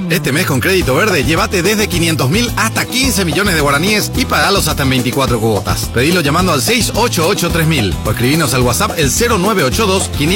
Este mes con Crédito Verde, llévate desde 500.000 hasta 15 millones de guaraníes y pagalos hasta en 24 cuotas. Pedilo llamando al 688-3000 o escribinos al WhatsApp el 0982 500